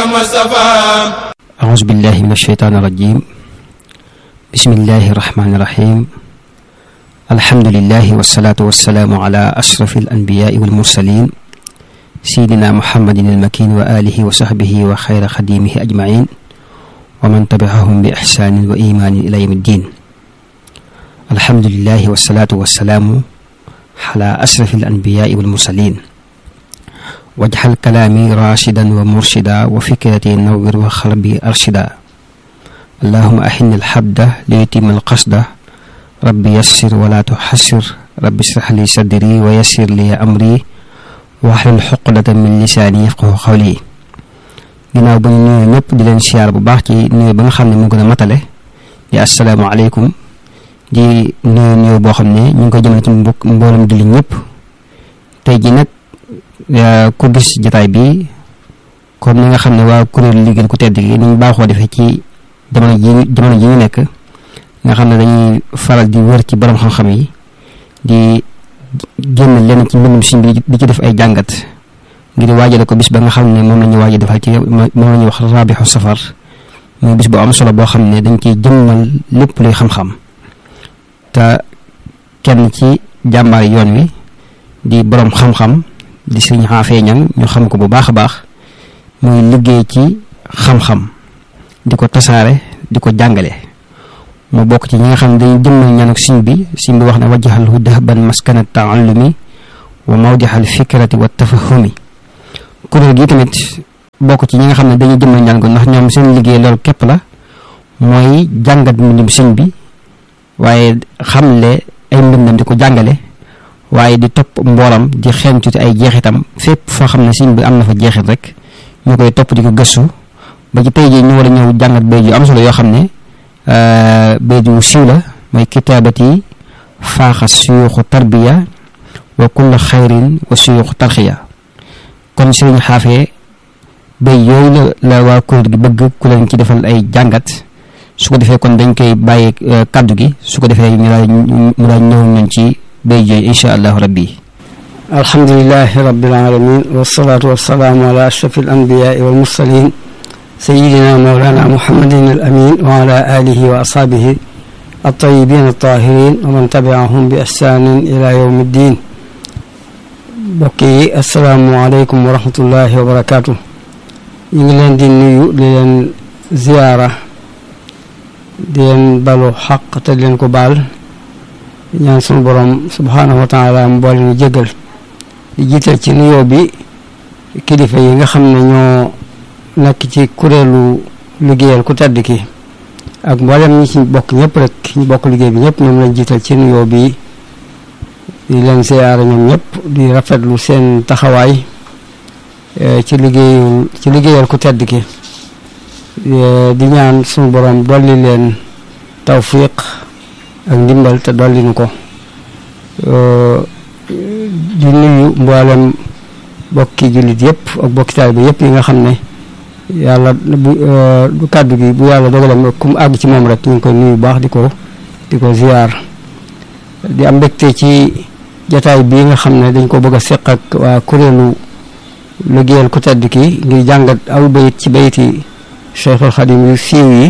مصطفى أعوذ بالله من الشيطان الرجيم بسم الله الرحمن الرحيم الحمد لله والصلاة والسلام على أشرف الأنبياء والمرسلين سيدنا محمد المكين وآله وصحبه وخير خديمه أجمعين ومن تبعهم بإحسان وإيمان إلى يوم الدين الحمد لله والصلاة والسلام على أشرف الأنبياء والمرسلين واجعل كلامي راشدا ومرشدا وفكرتي نور وقلبي أرشدا اللهم أحن الحبد ليتم القصد ربي يسر ولا تحسر ربي اشرح لي صدري ويسر لي أمري واحلل عقدة من لساني يفقهوا قولي ginnaaw ba ñu nuyu ñëpp di leen siyaar bu baax ci nuyu ba nga xam ne moo gën a matale di asalaamaaleykum di nuyu boo xam ne ñu ngi koy jëmale ci mboolem julli ñëpp tey ji nag ku gis jotaay bi comme ni nga xam ne waa kuréel liggéey ku tedd gi ni ñu baaxoo defee ci jamono ji ñu nekk nga xam ne dañuy faral di wër ci borom xam-xam yi di génn leen ci mbindum Sëriñ bi di ci def ay jàngat ngir waajale ko bis ba nga xam ne moom la ñu waaj a defal ci moom la ñuy wax Rabiu Safar muy bis bu am solo boo xam ne dañ ciy jëmmal lépp luy xam-xam te kenn ci jàmbaar yoon wi di borom xam-xam di Sëriñ Xaafee Ñaŋ ñu xam ko bu baax a baax muy liggéey ci xam-xam di ko tasaare di ko jàngale mu bokk ci ñi nga xam ne dañuy jëmmal ñaanuk Sëriñ bi wax ne wajjahalhu dahban maskana taallumi wa mawdihal fikrati wa tafahumi kuréel gi tamit bokk ci ñi nga xam ne dañuy jëmmal ñaan ko ndax ñoom seen liggéey loolu képp la mooy jàngat mbindum Sëriñ bi waaye xamle ay mbindam di ko jàngale waaye di topp mboolam di xeeñtu ci ay jeexitam fépp foo xam ne Sëriñ bi am na fa jeexit rek ñu koy topp di ko gëstu ba ci tey jii ñu war a ñëw jàngat bay yu am solo yoo xam ne bay yu siiw la mooy kitaabati faaxa suyuuxu tarbiya wa kulla xayrin wa suyuuxu tarxiya kon Sëriñ Xaafee bay yooyu la waa kuréel gi bëgg ku leen ci defal ay jàngat su ko defee kon dañ koy bàyyi kaddu gi su ko defee mu daal ñëw ñun ci bay jooyu insha allahu rabbi alhamdulilahi rabbil alamin wasalaatu wasalaamu ala ashraf al anbiyaai wal mursalin sayidina mawlana muhammadin al amin wa ala alihi wa ashabihi at-tayyibin at-tahirin wa man tabi'ahum bi ihsanin ila yawmi ddin mbokk yi asalaamualeykum wa rahmatullahi wa barakaatu ñu ngi leen di nuyu di leen ziyaara di leen balu xaq te di leen ko baal ñaan sunu borom subhaanahu wa taala mu boole ñu jégal di jiital ci nuyoo bi kilifa yi nga xam ne ñoo nekk ci kuréelu liggéeyal ku tedd ki ak mboolem ñi ci bokk ñëpp rek ñu bokk liggéey bi ñëpp ñoom lañ jiital ci nuyoo bi di leen siyaara ñoom ñëpp di rafetlu seen taxawaay ci liggéeyal ku tedd ki di ñaan suñu borom dolli leen tawfiq ak ndimbal te dolli nu ko di nuyu mboolem bokki jullit yëpp ak bokki taalibe yëpp yi nga xam ne yàlla du kàddu gi bu yàlla dogalam kum àgg ci moom rek ñu ngi koy nuyu baax di ko ziyaar di am mbégte ci jataay bii nga xam ne dañ ko bëgg a seq ak waa kuréelu liggéeyal ku tedd ki ngir jàngat aw bayit ci bayiti Cheikhul Xadim yu siiw yi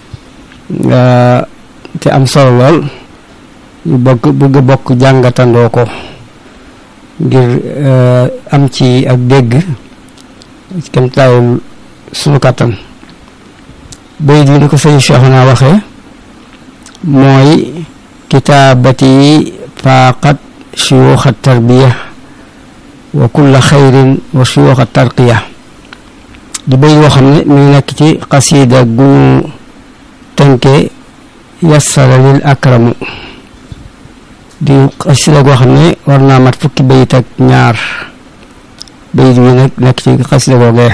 te am solo lool ñu bëgg bokk jàngatandoo ko ngir am ci ak dégg kem taayul sunu kàttan bayit bi ni ko sëñ Cheikhuna waxee mooy kitaabati faaqat suyuuxa tarbiya wa kulla xayrin wa suyuuxa tarqiya di bay yoo xam ne mi ngi nekk ci xasiida gu ñu tënke yassara lil akramu di xasiida goo xam ne war naa mat fukki bayit ak ñaar bayit bi nag nekk ci xasiida googee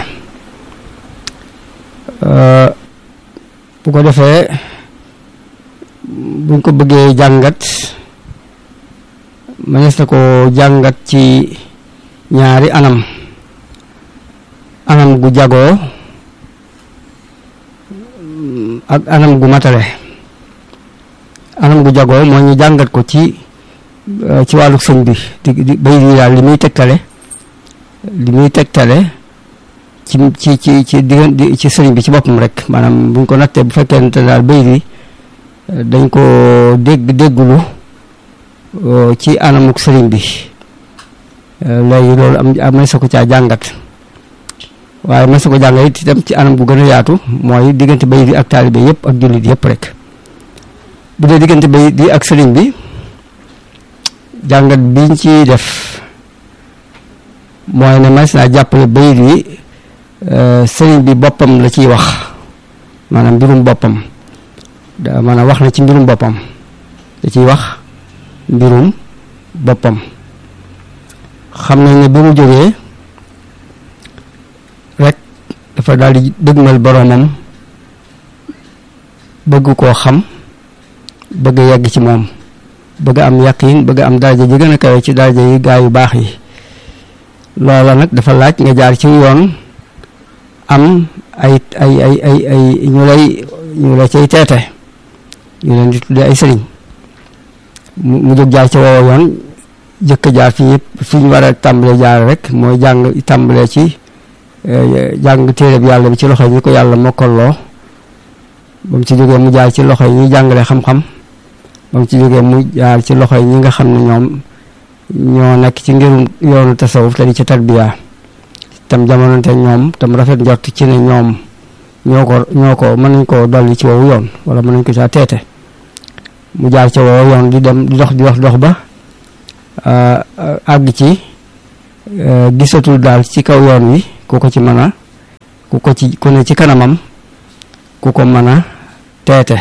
bu ko defee buñ ko bëggee jàngat mënees na ko jàngat ci ñaari anam gu jagoo ak anam gu matale anam gu jagoo moo ñu jàngat ko ci wàllu sëñ bi di bay di daal li muy tegtale ci sëriñ bi ci boppam rek maanaam buñ ko nattee bu fekkente daal bayit yi dañ ko déggulu ci anamuk sëriñ bi léegi loolu am may sa ko caa jàngat waaye may sa ko jàngat it itam ci anam gu gën a yaatu mooy diggante bayit yi ak taalibe yëpp ak jullit yëpp rek bu dee diggante bayit yi ak sëriñ bi jàngat biñ ci def mooy ne mas naa jàppale bayit yi sëriñ bi boppam la ciy wax maanaam mbirum boppam maanaam wax na ci mbirum boppam da ciy wax mbirum boppam xam nañ ne bi mu jógee rek dafa daal di dëgmal boroomam bëgg koo xam bëgg a yegg ci moom bëgg am yaqin bëgg am daraja ji gën a kawe ci daraja yi gaa yu baax yi loola nag dafa laaj nga jaar ci yoon am ay ñu la cay teete ñu leen di tuddee ay sëriñ mu jóg jaar ci woowa yoon jëkk jaar fi ñu war a tàmbalee jaar rek mooy tàmbalee ci jàng téereb yàlla bi ci loxo yi ñu ko yàlla mokkalloo ba mu ci jógee mu jaar ci loxo yi ñuy jàngale xam-xam ba mu ci jógee mu jaar ci loxo yi ñi nga xam ne ñoom ñoo nekk ci ngirum yoonu tasawuf te di ci tarbiya tam jamononte ñoom tam rafet njort ci ne ñoom ñoo ko mën nañ ko dolli ci woowu yoon wala mën nañ ko caa teete mu jaar ci woowu yoon di dox ba àgg ci gisatul daal ci kaw yoon wi ku ne ci kanamam ku ko mën a teete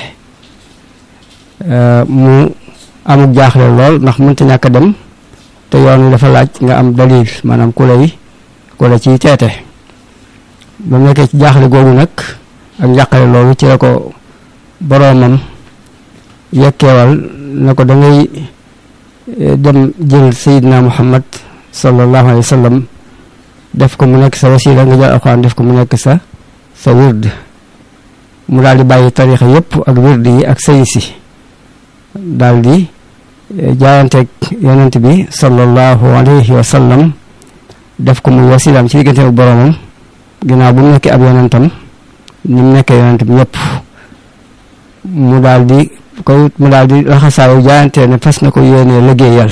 mu amuk jaaxle lool ndax mënta ñàkk a dem te yoon wi dafa laaj nga am dalil maanaam ku la ciy teete ba mu nekkee ci jaaxle googu nag ak njàqale loolu ci la ko boroomam yekkeewal na ko da ngay dem jël Seydina Muhammad sallallahu alayhi wa sallam def ko mu nekk sa wasila nga jël alxuraan def ko mu nekk sa wird mu daal di bàyyi tarixa yëpp ak wird yi ak sëy si daal di jaayanteeg yonent bi sallallahu alayhi wa sallam def ko muy wasilaam ci diggante ak boroomam ginnaaw bu mu nekkee ab yonentam ni mu nekkee yonent bi ñëpp mu daal di laxasaayu jaayante ne fas na ko yéenee liggéeyal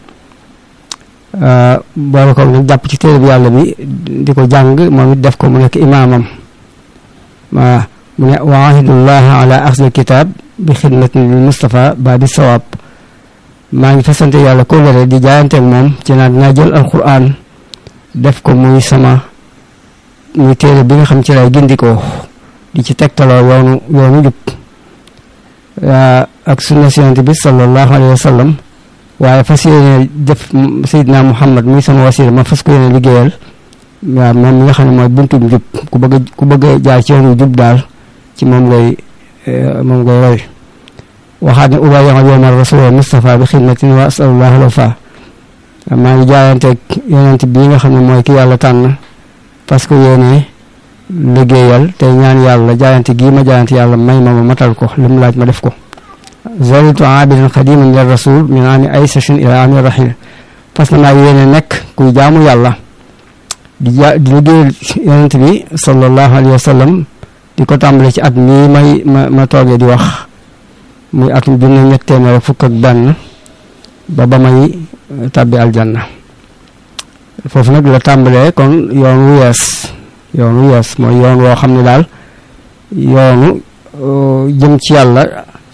boole ko nag jàpp ci téere bi yàlla bi di ko jàng moom it def ko mu nekk imaamam mu ne wa ahidullah ala axzil kitab bi xidmatin lil Mustafa ba di sawaab maa ngi fasante yàlla kóllëre di jaayanteeg moom ci naan dinaa jël alquran def ko muy téere bi nga xam ci lay gindikoo di ci tegtaloo yoonu jub ak sunna Yonent bi sallallahu alayhi wa sallam waaye fas yéene def Seydina Muhammad muy sama wasila ma fas ko yéene liggéeyal waaw moom mi nga xam ne mooy buntum jub ku bëgg a jaar ci yoonu jub daal ci moom ngay roy waxaat ne ubayyama yawma rasul Mustafa bi xidmatin wa asalullah alwafa maa ngi jaayanteeg yonent bii nga xam ne mooy ki yàlla tànn parce que yéene liggéeyal te ñaan yàlla jaayante gii ma jaayante yàlla may ma matal ko li mu laaj ma def ko zalitu abidan xadiman lir rasul min ami aysashin ila ami rahil parce que maa yéene nekk kuy jaamu yàlla di liggéeyal yonent bi sallallahu alayhi wa sallam di ko tàmbale ci at mii ma toogee di wax muy atum junne ñett téeméer ak fukk ak benn ba may tàbbi aljanna foofu nag la tàmbalee kon yoon wu yees mooy yoon woo xam ne daal yoonu jëm ci yàlla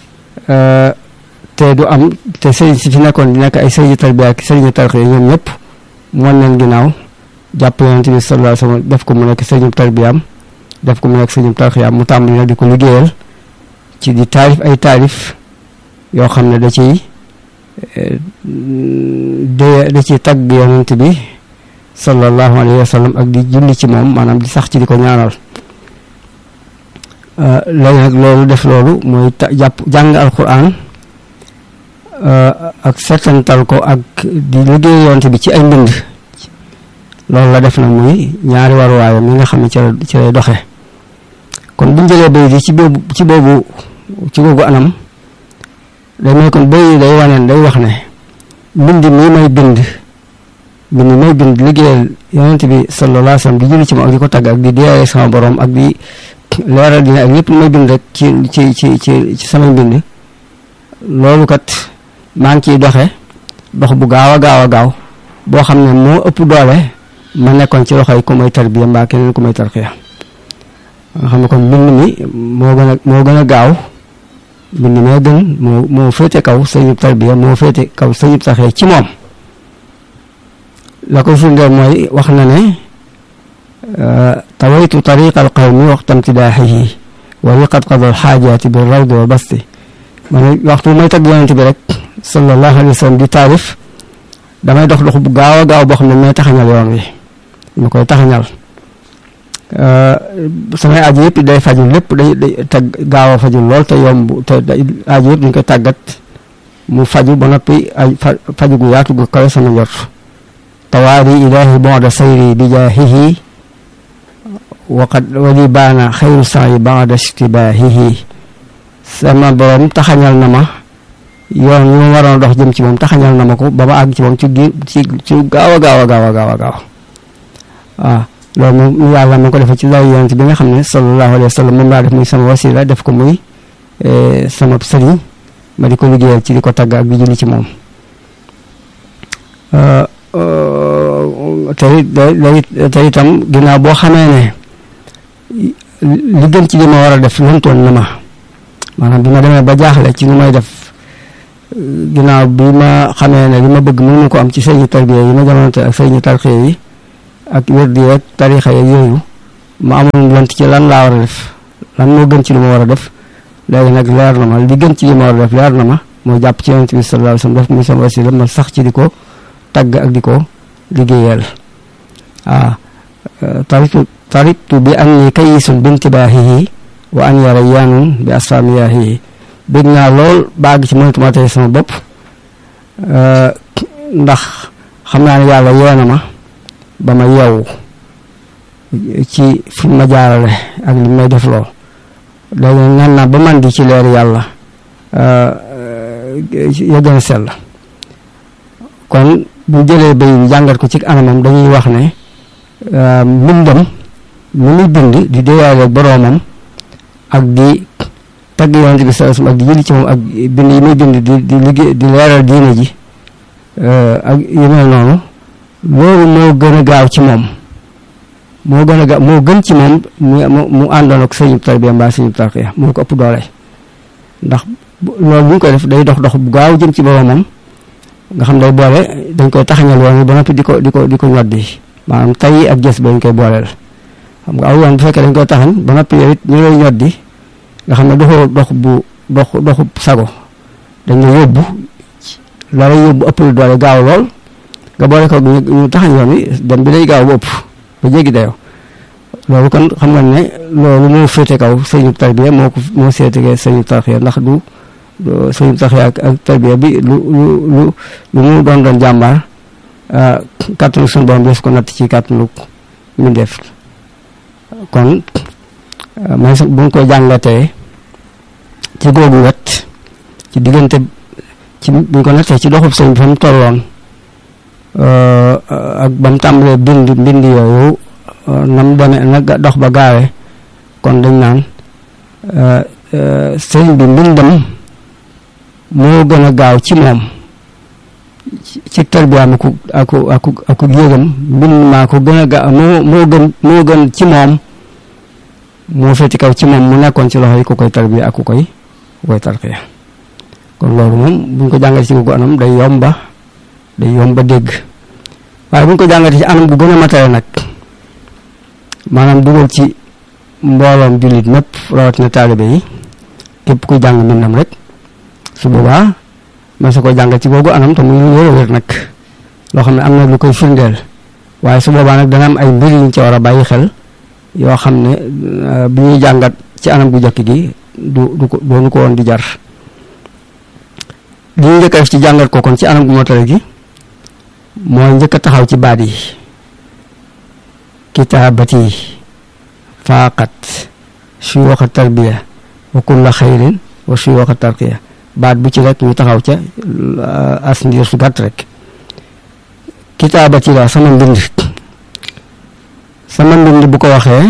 te du am te sëriñ si fi nekkoon di nekk ay sëriñu tarbiya ak sëriñu tarxiya ñoom ñëpp moon leen ginnaaw jàpp yonent bi sallallahu alayhi wa sallam def ko mu nekk sëriñu tarbiyaam def ko mu nekk sëriñu tarxiyaam mu tàmbali nag di ko liggéeyal ci di taalif ay taalif yoo xam ne da ciy tagg yonent bi sallallahu alayhi wa sallam ak di julli ci moom maanaam di sax ci di ko ñaanal léegi nag loolu def loolu mooy jàng alquran ak setantal ko ak di liggéey yonent bi ci ay mbind loolu la def nag muy ñaari waruwaayam mi nga xam ne ci lay doxe kon buñ jëlee bay di ci googu anam day may kon bay day wax ne mbind mii may bind liggéeyal yonent bi sallallahu alayhi wa sallam di julli ci moom ak di ko tagg ak di deeyee sama borom ak di leeral dina ak lépp lu may bind rek ci sama mbind loolu kat maa ngi ciy doxe dox bu gaaw a gaaw boo xam ne moo ëpp doole ma nekkoon ci loxoy ku may tarbiya mbaa keneen ku may tarxiya nga xam ne kon mbind mi moo gën a gaaw mbind mee gën moo féete kaw sëñub tarbiya moo féete kaw sëñub tarxiya ci moom la ko firndeel mooy wax na ne tawaytu tariqa al qawmi waxta imtidaaxihi wa riqat qadal xaajaati bi rawdi wa basti ma ne waxtu may tagg yonent bi rek sallallahu alayhi wa sallam di taarif damay dox bu gaaw a gaaw boo xam ne may taxañal yoon wi ma koy taxañal samay aaju yëpp day faju lépp day tag gaaw a faju lool te yomb te aaju yëpp dañ koy tàggat mu faju ba noppi faju gu yaatu gu kawe sama njort tawaari ilaahi ba'da sayri bi jaahihi waqad wali baana xayru sa'i ba'da ishtibaahihi sama borom taxañal na ma yoon yu ma waroon dox jëm ci moom taxañal na ma ko ba ma àgg ci moom ci gaaw a gaaw waaw loolu moom yàlla ma ko defee ci lay yonent bi nga xam ne sallallahu alayhi wa sallam moom laa def muy sama wasila def ko muy sama sëriñ ma di ko liggéeyal ci di ko tagg ak di julli ci moom te itam ginnaaw boo xamee ne li gën ci li ma war a def lantoon na ma maanaam bi ma demee ba jaaxle ci lu may def ginnaaw bi ma xamee ne li ma bëgg mënu ko am ci sëriñu tarbiya yi ma jamonante ak sëriñu tarxiya yi ak wérdi yeeg tarixa yeeg yooyu ma amoon lant ci lan laa war a def lan moo gën ci li ma war a def léegi nag leer na ma li gën ci li ma war a def leer na ma moo jàpp ci yonent bi sallallahu alayhi wa sallam def muy sama wasila ma sax ci di ko tagg ak di ko liggéeyal taritu bi anni kayisun bintibaahihi wa an yara yaanun bi asfamiyaahihi bëgg naa lool baag ci mënatuma tey sama bopp ndax xam naa ne yàlla yeena ma ba ma yeewu ci fi ma jaarale ak li may def loo léegi ñaan naa ba man di ci leer yàlla ya gën a sell kon bu jëlee bay bi jàngat ko ci anamam dañuy wax ne mbindam mi muy bind di déyaale ak boroomam ak di tagg yonent bi sallallahu alayhi wasallam ak di julli ci moom ak bind yi muy bind di liggéey di leeral diine ji ak yu mel noonu loolu moo gën a gaaw ci moom moo gën a gaaw moo gën ci moom mu àndoon ak sëñub tarbiya mbaa sëñub tarxiya moo ko ëpp doole ndax loolu bu ñu koy def day dox bu gaaw jëm ci boroomam nga xam day boole dañ koy taxañal yoon ba noppi di ko ñoddi maanaam tay ak gës ba ñu koy booleel xam nga aw yoon bu fekkee dañ koy taxañ ba noppi yow it ñu lay ñoddi nga xam ne doxu sago dañ la yóbbu la lay yóbbu ëpp doole gaaw lool nga boole ko ñu taxañ yoon wi dem bi day gaaw ba ëpp ba jéggi dayoo loolu kon xam nga ne loolu moo féete kaw sëñu tarbiya moo seetige sëñu tarxiya ndax du sëñu tarxiya ak tarbiya bi lu mu doon jàmbaar kàttanu suñu borom def ko natt ci kàttanu ñu def kon mooy bu ñu ko jàngatee ci googu wet ci diggante ci bu ñu ko nattee ci doxub sëñ bi fa mu tolloon ak ba mu tàmbalee bind yooyu nam demee nag dox ba gaawee kon dañ naan sëñ bi mbindam moo gën a gaaw ci moom ci tarbiyaam aku yëgam mbind maa ko gën a gaaw moo gën ci moom moo féeti kaw ci moom mu nekkoon ci loxo yi ku koy tarbiya ak ku koy tarxiya kon loolu moom buñ ko jàngatee ci googu anam day yomba dégg waaye buñ ko jàngatee ci anam gu gën a matale nag maanaam dugal ci mbooloom jullit mépp rawatina taalibe yi képp kuy jàng mbindam rek su boobaa man sa ko jàngat ci googu anam te muy lu wér nag loo xam ne am na lu koy firndeel waaye su boobaa nag dana am ay mbir yuñ ci war a bàyyi xel yoo xam ne bi ñuy jàngat ci anam gu jëkk gi doonu ko woon di jar li ñu njëkk a def ci jàngat ko kon ci anam gu matale gi mooy njëkk a taxaw ci baat yi kitaabati faaqat suyuuxa tarbiya wa kulla xayrin wa suyuuxa tarqiya baat bu ci rek ñu taxaw ca as ndiir su gàtt rek kitaabati la sama mbind sama mbind bu ko waxee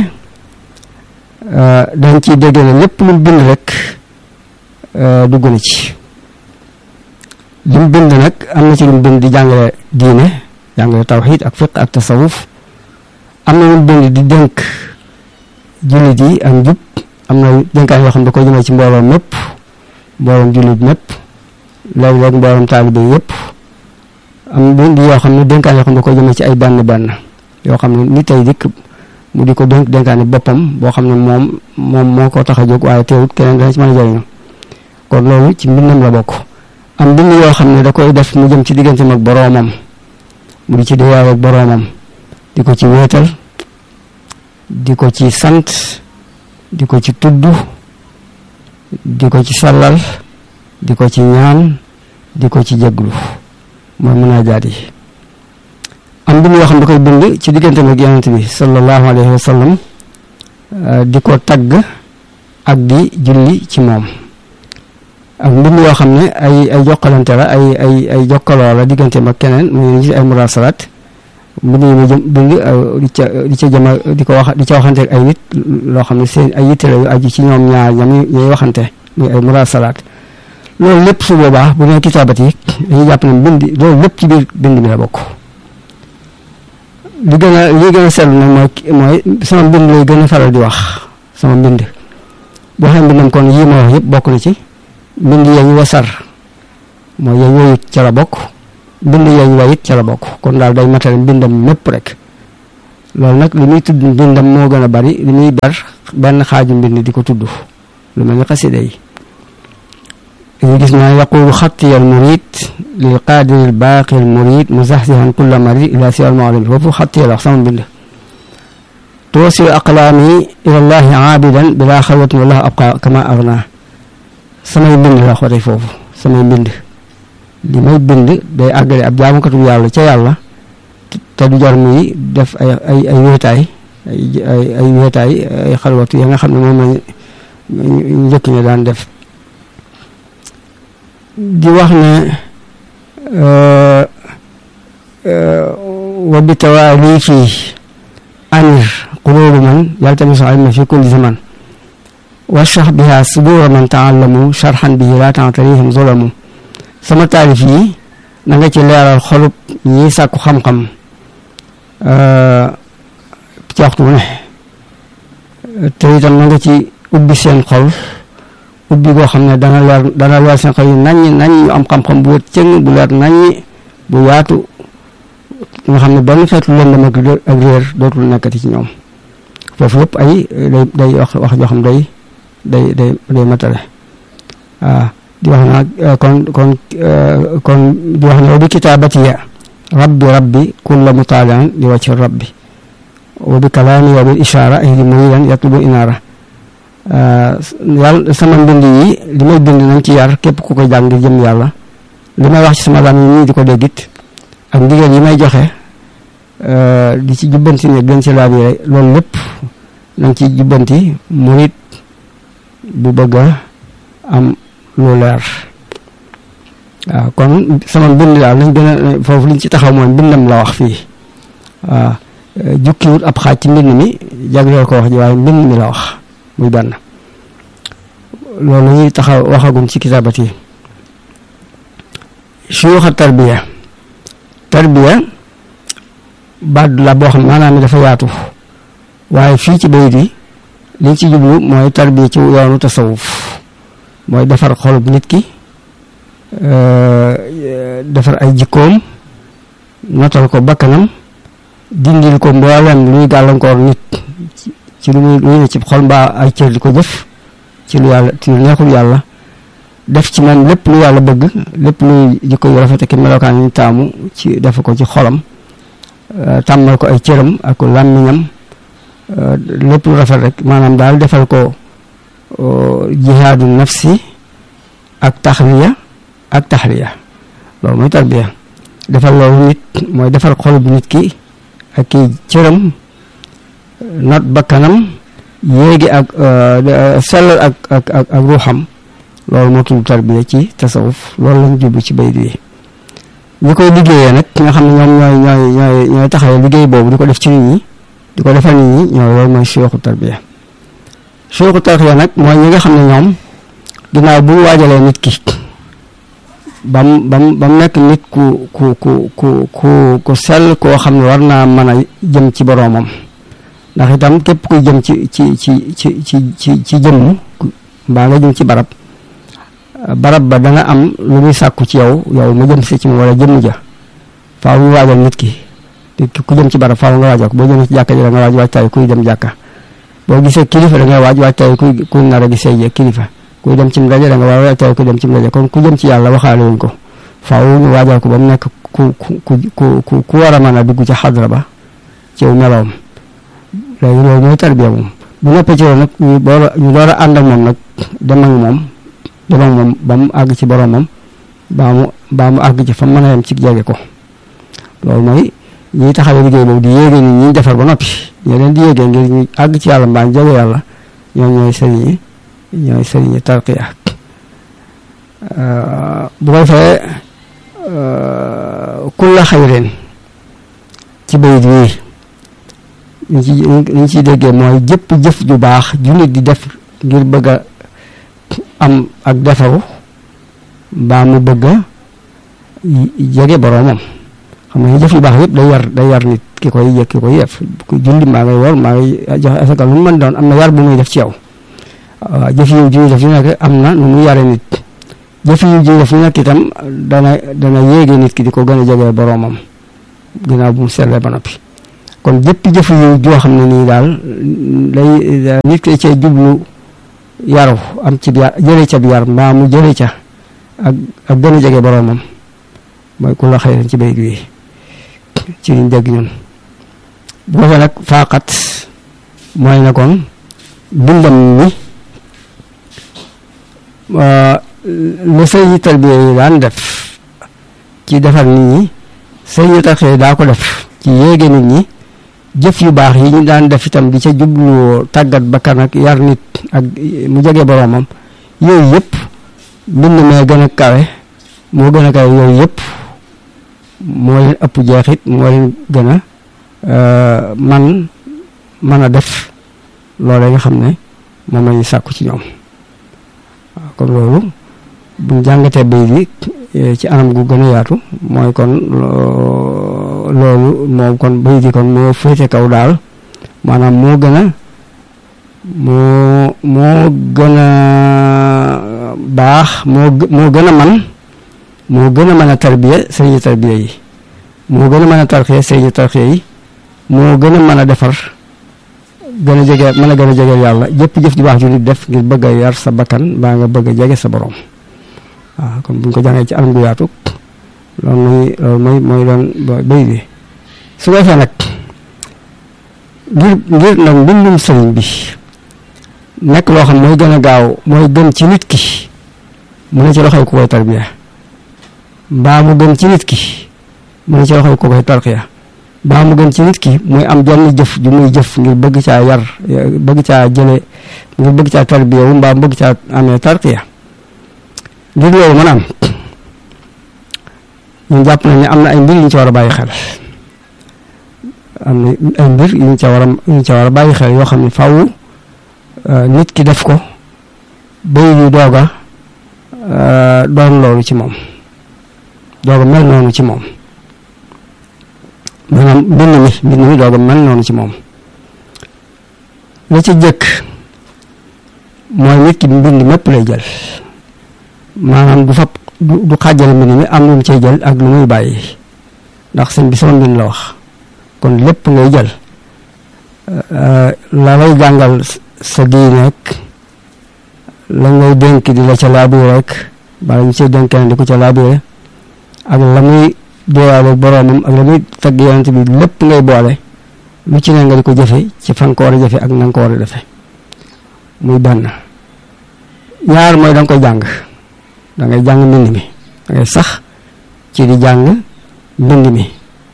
dañ ciy dégg ne lépp lu bind rek dugg na ci. li mu bind nag am na ci lu mu bind di jàngale diine jàngale tawxiid ak fiq ak tasawuf am na lu mu bind di dénk jullit yi ak njub am na dénkaan yoo xam ne da koy jëmee ci mbooloo mépp mbooloom jullit mépp léeg-léeg mbooloom taalibe yëpp am bind yoo xam ne dénkaan yoo xam ne da koy jëmee ci ay benn yoo xam ne ni tey dikk mu di ko dénkaani boppam boo xam ne moom moo ko tax a jóg waaye teewut keneen dana ci mën a jëriñu kon loolu ci mbindam la bokk. am bind yoo xam ne da koy def mu jëm ci digganteem ak boroomam mu di ci diwaaw ak boroomam di ko ci wéetal di ko ci sant di ko ci tudd di ko ci sallal di ko ci ñaan di ko ci jéglu mooy munaajaat yi. am bind yoo xam ne da koy bind ci digganteem ak yonent bi sallallahu alayhi wa sallam di ko tagg ak di julli ci moom. ak mbind yoo xam ne ay jokkalante la ay jokkaloo la digganteem ak keneen muy ci ay murasalaat mbind yi mu jëm bind di ca jëma di ko wax di ca waxante ak ay nit loo xam ne seen ay yitte la yu aju ci ñoom ñaar ñuy waxante muy ay murasalaat loolu lépp su boobaa bu nee kitaabat yi dañuy jàpp ne mbind loolu lépp ci biir bind mi la bokk. li gën a seetlu nag mooy sama mbind lay gën a faral di wax sama mbind boo xam ne mbindam kon yii ma wax yëpp bokk na ci. mbind yañ wasar mooy yañ woyut ca la bokk mbind yañ wayit ca la bokk kon daal day matale mbindam mépp rek loolu nag li muy tudd mbindam moo gën a bari li muy ber benn xaaju mbind di ko tudd lu mel ni xasida yi dañuy gis naa yaqulu xatiyal murid lil qaadiril baaqil murid muzaxzihan kulla marid ila siwal maalim foofu xatiyal wax sama mbind toosil aqlaami ilallahi aabidan bila xalwatin wallahu abqa kama agna samay mbind la waxatee foofu samay mbind li may bind day àggale ab jaamukatu yàlla ca yàlla te du jar muy def ay wéetaay ay wéetaay ay xalwatu ya nga xam ne moom lañ njëkk ña daan def di wax ne wa bi tawaali fii amir qulubu man yaltamisu ilma fi kulli zaman washrah biha sudura man taallamu sharhan bihi la ta'tarihim zulamu sama taalif yi na nga ci leeral xolub ñi sàkku xam-xam ci waxtu ne te itam na nga ci ubbi seen xol ubbi goo xam ne dana leer seen xol yi naññ ñu am xam-xam bu wét cëng bu leer naññ bu yaatu nga xam ne benn xeetu lëndëm ak réer dootul nekkati ci ñoom foofu yëpp ay day wax joo xam day matale waaw di wax naa kon di wax ne wa bi kitaabatiya rabbi kulla mutaalian li wajhi rabbi wa bi kalaami wa bil ishaara ahdi muridan yatlubu inaara yàlla sama mbind yi li may bind nañ ci yar képp ku koy jàng ngir jëm yàlla li may wax ci sama lam yi ñii di ko déggit ak ndigal yi may joxe di ci jubbanti ne gën ci laab yi loolu lépp nañ ci jubbanti murit bu bëgg a am lu leer waaw kon sama mbind daal nañ gën a foofu liñ ci taxaw mooy mbindam la wax fii waaw jukkiwut ab xaaj ci mbind mi jagleel ko wax ji waaye mbind mi la wax muy benn loolu la ñuy taxaw waxagum ci kitaabat yi suyuxa tarbiya baat la boo xam maanaam dafa yaatu waaye fii ci bayit yi liñ ci jublu mooy tarbiya ci yoonu tasawuf mooy defar xolub nit ki defar ay jikkoom notal ko bakkanam dindil ko mboolem luy gàllankoor nit ci lu muy ne ci xol mbaa ay cër di ko jëf ci lu yàlla ci lu neexul yàlla def ci moom lépp lu yàlla bëgg lépp luy jikko yu rafet ak melokaan yi taamu ci def ko ci xolam tàmmal ko ay cëram ak làmmiñam lépp lu rafet rek maanaam daal defal ko jihaadu nafsi ak taxliya ak taxliya loolu mooy tarbiya defal loolu nit mooy defal xolub nit ki ak kii cëram not bakkanam yéegi ak sellal ak ruuxam loolu moo tudd tarbiya ci tasawuf loolu lañ jublu ci bayit yi ñi koy liggéeyee nag nga xam ne ñoom ñooy taxawee liggéey boobu di ko def ci nit ñi di ko defal nit ñi ñoo loolu mooy suyuxu tarbiya. suyuxu tarbiya nag mooy ñi nga xam ne ñoom ginnaaw bu ñu waajalee nit ki bam nekk nit ku sell koo xam ne war naa mën a jëm ci boroomam, ndax itam képp kuy jëm ci jëmm mbaa nga jëm ci barab ba dana am lu muy sàkku ci yow mu jëm si ci moom wala jëmm ja faaw ñu waajal nit ki ku jëm ci barab faaw nga waajal ko boo jëm ci jàkka ji da nga waaj waajtaay kuy dem jàkka, boo gisee kilifa da nga waaj waajtaay kuy nar a gisee kilifa, kuy dem ci ndaje da nga waajtaay kuy dem ci ndaje. kon ku jëm ci yàlla waxaale wuñ ko, faaw ñu waajal ko ba mu nekk ku war a mën a dugg ci xadra ba ci meloom. léegi loolu mooy tarbiya moom bu noppee ci loolu nag ñu door a ànd ak moom nag dem ak moom ba mu àgg ci boromam baa mu àgg ci fa mën a yem ci jege ko. loolu mooy ñiy taxawee liggéey boobu di yéege ni ñi defar ba noppi ñoo leen di yéegee ngir ñu àgg ci yàlla mbaa ñu jege yàlla, ñoom ñooy sëriñi tarqiya. bu ko defee kulla xayrin ci bayit wi ñu ciy déggee mooy jëpp jëf ju baax ju nit di def ngir bëgg a am ak defaru mbaa mu bëgg a jege boroomam. xam nga jëf yu baax yëpp day yar nit ki koy def ku julli maa ngay wor maa ngay joxe asaka lu mu mën doon am na yar bu muy def ci yow. waaw jëf yu ji def yu nekk am na nu mu yare nit, jëf yu ji def yu nekk itam dana yéege nit ki di ko gën a jege boroomam ginnaaw bu mu sellee ba noppi. kon jëpp jëf yu joo xam ne nii daal day nit ki cee jublu yaru am ci jëlee ca bi yar mbaa mu jëlee ca ak gën a jege boroomam mooy ku la xëy ci bayit wi ci liñ dégg ñun. bu ko fee nag faaqat mooy ne kon bindam mi lu sëriñu tarbiya yi daan def ci defar nit ñi sëriñu tarbiya daa ko def ci yéege nit ñi. jëf yu baax yi ñu daan def itam di ca jublu tàggat bakkan ak yar nit ak mu jege boroomam, yooyu yëpp mbind mee gën a kawe moo gën a kawe yooyu yëpp moo leen ëpp jeexit moo leen gën a mën a def loolee nga xam ne moom la ñu sàkku ci ñoom. waaw kon loolu buñ jàngatee bay bi ci anam gu gën a yaatu mooy kon loolu moom kon bay di kon moo féete kaw daal maanaam moo gën a baax moo gën a mën a tarbiya sëriñu tarbiya yi, moo gën a mën a tarxiya sëriñu tarxiya yi, moo gën a mën a defar gën a jege yàlla jëpp jëf ju baax ju nit def ngir bëgg a yar sa bakkan baa nga bëgg a jege sa borom. waaw kon buñ ko jàngee ci anam gu yaatu loolu mooy doon bay bi. su ko defee nag ngir nag mbindum sëriñ bi nekk loo xam mooy gën a gaaw mooy gën ci nit ki mu ne ci loxoy ku koy tarbiya, mbaa mu gën ci nit ki mu ne ci loxoy ku koy tarqiya, mbaa mu gën ci nit ki muy am jenn jëf ju muy jëf ngir bëgg caa yar bëgg caa jële ngir bëgg caa tarbiya wu mbaa bëgg caa amee tarqiya. ngir loolu mën a am ñun jàpp nañ ne am na ay mbir yu ñu ci war a bàyyi xel, am na ay mbir yu ñu ca war a bàyyi xel yoo xam ne faaw nit ki def ko bay ñu doog a doon loolu ci moom, doog a mel noonu ci moom, maanaam mbind mi doog a mel noonu ci moom. la ci jëkk mooy nit ki mbind mépp lay jël, maanaam du xaajale mbind mi am lu mu cay jël ak lu muy bàyyi, ndax sëñ bi sama mbind la wax kon lépp ngay jël. la lay jàngal sa diine rek la ngay dénk di la ca laabiire rek bala ñu cay dénk di ko ca laabiire ak la muy déewaale boroomam ak la muy tagg yonent bi lépp ngay boole lu ci ne nga di ko jëfe ci fan ko war a jëfe ak na nga ko war a defe muy benn. ñaar mooy da nga koy jàng, da ngay jàng mbind mi, da ngay sax ci di jàng mbind mi.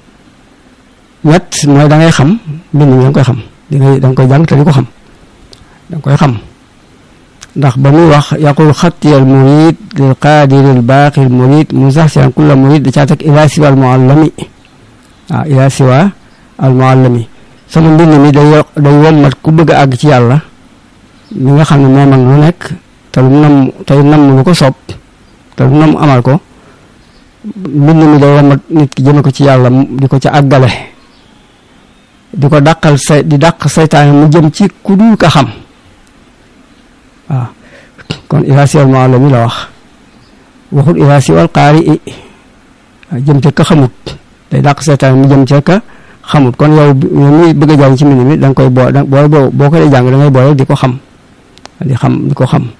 ñett mooy da ngay xam mbind mi da nga koy xam da nga koy jàng te di ko xam da nga koy xam ndax ba muy wax yaqul xattiyal murid lil qaadiril baaqil murid musaxsiyan kulla murid da caa teg ila siwa al muallami waaw ila siwa al muallami sama mbind mi day wommat ku bëgg a àgg ci yàlla mi nga xam ne moo man lu nekk te lu nam tey nam lu ko soob te lu nam amal ko mbind mi day wommat nit ki jëme ko ci yàlla di ko ca àggale di ko dàqal di dàq saytaane mu jëm ci ku dul ka xam waaw kon irasiwal maalami la wax waxul irasiwal qaari i jëm ca ka xamut day dàq saytaane mu jëm ca ka xamut kon yow muy bëgg a jàng ci mbind mi da nga koy boo ko dee jàng da ngay boole di ko xam di ko xam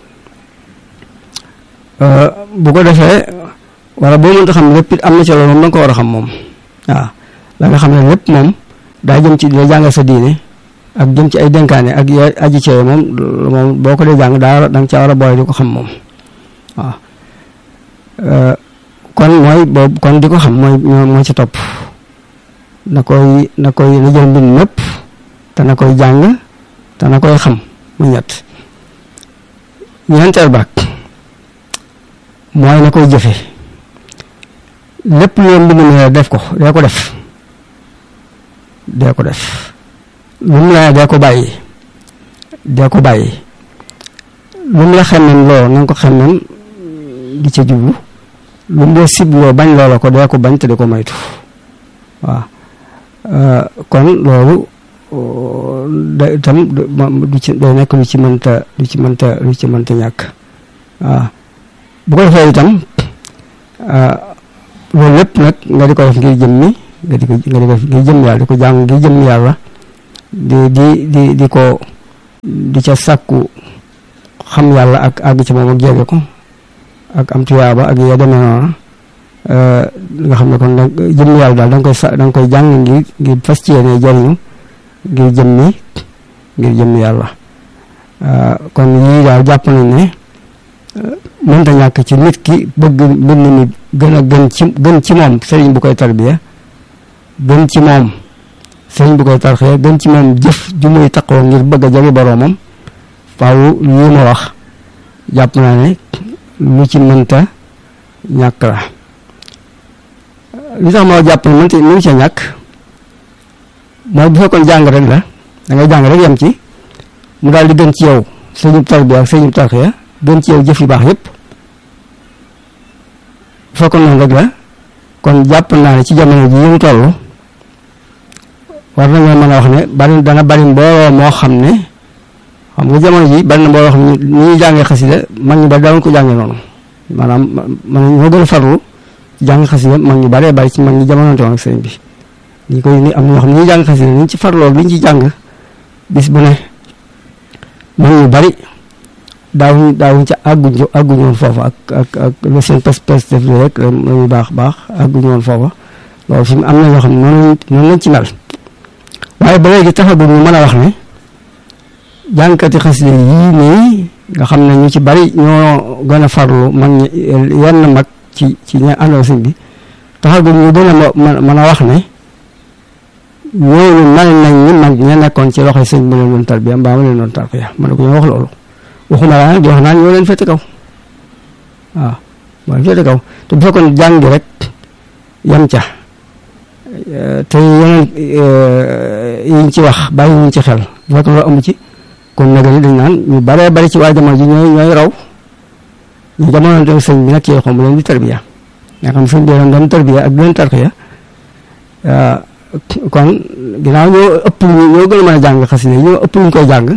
bu ko defee wala boo mënta xam lépp it am na ci loolu moom da nga ko war a xam moom waaw la nga xam ne lépp moom daa jëm ci di la jàngal sa diine ak jëm ci ay dénkaane ak ya aji ci moom boo ko dee jàng da nga ca war a boole di ko xam moom waaw kon mooy boobu kon di ko xam moo ci topp na jël mbind mépp te na koy jàng te na koy xam mu ñett ñeenteel baag mooy na koy jëfe lépp lu mbind mi def ko dee ko def lu mu la dee ko bàyyi lu mu la xemmem loo na nga ko xemmem di ca jublu lu mu la sibloo bañ loola ko dee ko bañ te di ko moytu waaw kon loolu da itam day nekk lu ci mënta ñàkk waaw bu ko defee itam loolu lépp nag nga di ko def ngir jëmmi nga di ko ngir jëmm yàlla di ko jàng ngir jëmm yàlla di ca sàkku xam yàlla ak àgg ci moom ak jege ko ak am tuyaaba ak ya demee noona nga xam ne kon nag jëmm yàlla daal da nga koy jàng ngir fas ci yéene jariñu ngir jëmmi yàlla kon yii daal jàpp nañ ne mënta ñàkk ci nit ki bëgg mbind mi gën ci moom sëriñ bu koy tarbiya gën ci moom sëriñ bu koy tarxiya gën ci moom jëf ju muy taqoo ngir bëgg a jege boroomam faaw lii ma wax jàpp naa ne lu ci mënta ñàkk la li tax ma jàpp ne mënu ca ñàkk mooy bu fekkoon jàng rek la da ngay jàng rek yem ci mu daal di gën ci yow sëriñ tarbiya ak sëriñ tarxiya gën ci yow jëf yu baax yépp bu fekkoon noonu rek la kon jàpp naa ne ci jamono ji ñu toll war nañoo mën a wax ne dana bari mbooloo moo xam ne xam nga jamono ji bari na mbooloo xam ne ni ñuy jàngee xasida mag ñu bari daawoon ko jàngee noonu maanaam man ñoo gën a farlu jàng xasida mag ñu baree bari ci mag ñi jamonoonte woon ak sëriñ bi ñi koy ni am na ñoo xam ne ñuy jàng xasida ni ñu ci farloo liñ ci jàng bis bu ne mag ñu bari daawuñ ca àgguñu woon foofa ak lu seen pes def li rek lañuy baax àgguñu woon foofa loolu fi mu am na ñoo xam ne noonu lañ ci mel waaye ba léegi taxagul ñu mën a wax ne jàngkati xasida yii nii nga xam ne ñu ci bari ñoo gën a farlu mag ñi yenn mag ci ña àndal sëñ bi taxagul ñu gën a mën a wax ne ñooñu mel nañ ni mag ña nekkoon ci loxoy sëñ bi leen doon tarbiya mbaa ma leen doon tarbiya ma ne ko ñoo wax loolu waxuma laa nag di wax naan ñoo leen féete kaw waaw moo leen féete kaw te bu fekkoon jàng rek yam ca te yeneen yiñ ci wax bàyyi ñu ci xel bu fekkoon loolu amu ci kon nag dañ naan ñu baree bari ci waa jamono ji ñooy raw ñu jamono dem sëñ bi nag ci xom leen di tarbiya nga xam sëñ bi leen doon tarbiya ak leen tarxiya kon ginnaaw ñoo gën a mën a jàng xasida yi ñoo ëpp luñ koy jàng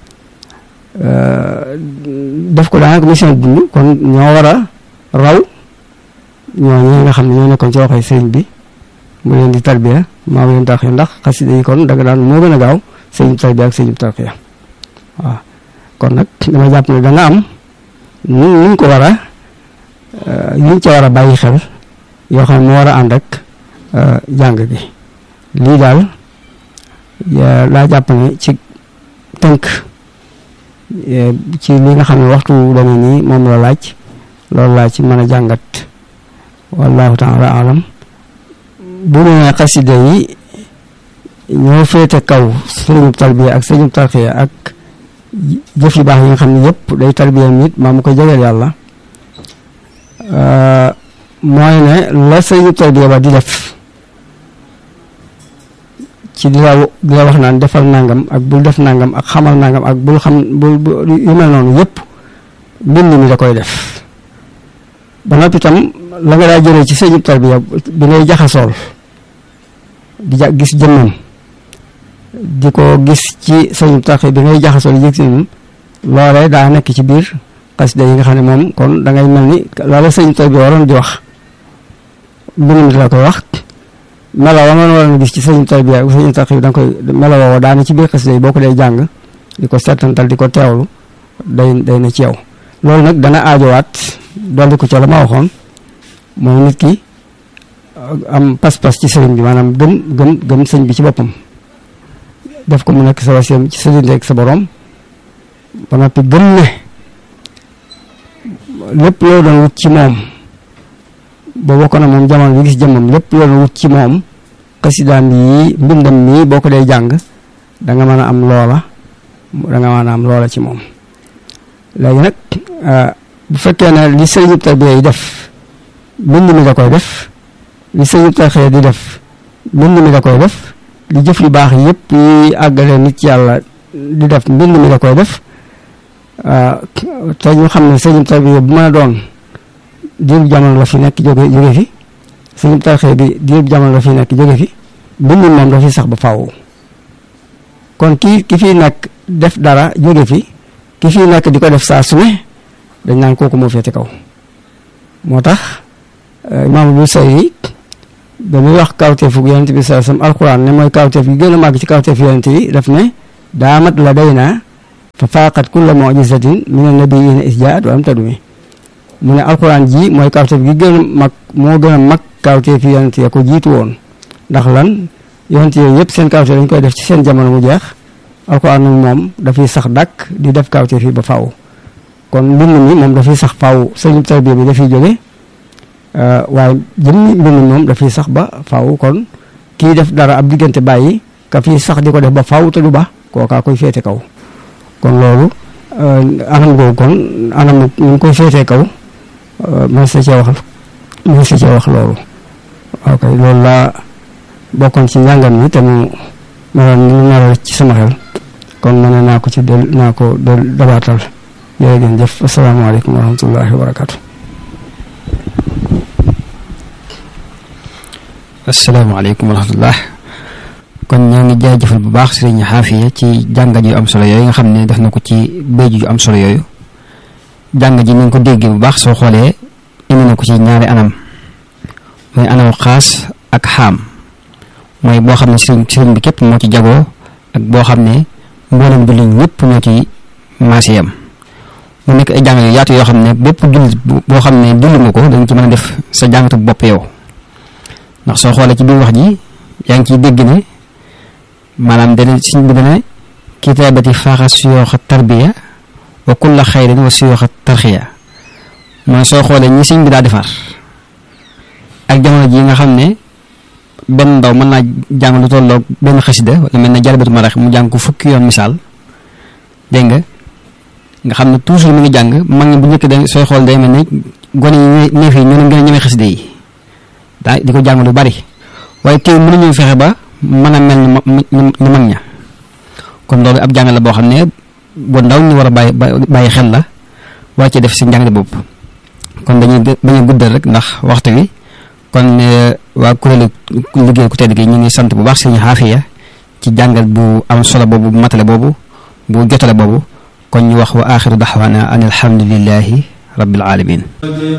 def ko daanaka mission dund kon ñoo war a raw ñooñu nga xam ne ñoo nekkoon ci waxee sëriñ bi mu leen di tarbiya maa leen tarxiya ndax xasida yi kon daga daan moo gën a gaaw sëriñ tarbiya ak sëriñ tarxiya waaw kon nag dama jàpp ne dana am nuñ ko war a yuñ ca war a bàyyi xel yoo xam ne moo war a ànd ak jàng gi lii daal laa jàpp ne ci tënk ci li nga xam ne waxtu dana nii moom la laaj loolu laa ci mën a jàngat wallahu taala alam bu ñu nee xasida yi ñoo féete kaw sëriñu tarbiya ak sëriñu tarxiya ak jëf yu baax yi nga xam ne yëpp day tarbiya nit maa mu koy jegeel yàlla mooy ne la sëriñu tarbiya ba di def ci ci di la wax naan defal nangam ak bul def nangam ak xamal nangam ak bul xam bul yu mel noonu yëpp mbind mi da koy def. ba noppi itam la nga daa jëlee ci sëñub tarbiya bi ngay jaxasool di gis jëmmam di ko gis ci sëñub tarbiya bi ngay jaxasool yëg si loolee daa nekk ci biir xasida yi nga xam ne moom kon da ngay mel ni loola sëñub tarbiya waroon di wax mbind mi di la koy wax. melo wa nga waroon gis ci sëñub tarbiya ak sëñub tarbiya da nga koy melo woo daane ci biir xasida yi boo ko dee jàng di ko settantal di ko teewlu day na ci yow. loolu nag dana aajowaat dolli ko ca la ma waxoon mooy nit ki am pas-pas ci sëriñ bi maanaam gëm sëñ bi ci boppam def ko mu nekk sa waseem ci sa diggante ak sa borom ba noppi gëm ne lépp loo doon wut ci moom boo bokk na moom jamono bi gis jëmmam lépp loo doon wut ci moom xasidaam yi mbindam mii boo ko dee jàng da nga mën a am loola ci moom. léegi nag bu fekkee ne li sëriñub tarbiya yi def mbind mi da koy def li sëriñub tarbiya di def mbind mi da koy def li jëf yu baax yëpp yi àggale nit ci yàlla di def mbind mi da koy def te ñu xam ne sëriñub tarbiya bu mën a doon diirub jamono la fi nekk jóge fi sëriñub tarbiya bi diirub jamono la fi nekk jóge fi mbind mi moom dafay sax ba faaw kon ki fi nekk def dara jóge fi ki fii nekk di ko def saa su ne dañ naan kooku moo féete kaw. moo tax Imaam Busayri ba muy wax kawteefu yonent bi sallallahu alayhi wasallam alquran ne mooy kawteef gi gën a màgg ci kawteef yonent yi daf ne daamat la day naa fa faaqat kulla mu'jizatin min an-nabiyyiina iz jaa'at wa lam tadumi mu ne alquran ji mooy kawteef gi gën a mag moo gën a mag kawteef yonent ya ko jiitu woon ndax lan yonent yooyu yëpp seen kawteef dañ koy def ci seen jamono mu jeex. alxuraan nag moom dafay sax dàkk di def kawteef yi ba faaw kon mbind mi moom dafay sax faaw sëriñub tarbiya bi dafay jóge waaye jëmmi mbind mi moom dafay sax ba faaw kon kii def dara ab diggante bàyyi ka fii sax di ko def ba faaw te du ba kookaa koy féete kaw kon loolu anam googu kon anam ñu koy féetee kaw mën sa cee wax loolu ok loolu laa bokkoon ci njàngat mi te mu meloon ci sama xel kon mën naa ko dabaatal jërë ngeen jëf asalaamaaleykum wa rahmatullahi wa barakaatu. asalaamaaleykum wa rahmatullah kon ñoo ngi jaajëfal bu baax sëriñ Xaafiya ci jàngat yu am solo yooyu nga xam ne def na ko ci béykat yu am solo yooyu jàngat ji ni nga ko déggee bu baax soo xoolee indi na ko ci ñaari anam mooy anam xaas ak xaam mooy boo xam ne sëriñ bi képp moo ci jagoo ak boo xam ne mboolem jullit ñëpp ñoo ci maasiyam mu nekk ay jàngat yu yaatu yoo xam ne bépp jullit boo xam ne julli nga ko dañ ci mën a def sa jàngatu bopp yow ndax soo xoolee ci biir wax ji yaa ngi ciy dégg ne maanaam dana siñ bi dana kitaabati faaxa suyooxa tarbiya wa kulla xayrin wa suyooxa tarxiya mooy soo xoolee ñi siñ bi daa defar ak jamono ji nga xam ne benn ndaw mën naa jàng lu tolloog benn xasida wala mel na Jalbatu Maraxib mu jàng ko fukki yoon misaal dégg nga xam ne toujours mi ngi jàng mag ñi bu njëkk da sooy xool day mel ne gone yi neef yi ñoo leen gën a ñeme xasida yi daa di ko jàng lu bari waaye teew mënuñu fexe ba mën a mel ni mag ña kon loolu ab jàng la boo xam ne bu ndaw ñu war a bàyyi xel la war ci def si njàng bopp kon dañuy bañ a guddal rek ndax waxtu wi kon waa kuréelu liggéey ku tedd gi ñu ngi sant bu baax sëriñ Xaafiya ci jàngal bu am solo boobu bu matale boobu bu jotale boobu kon ñu wax wa axiru daxwaana an alhamdulillahi rabbil alamin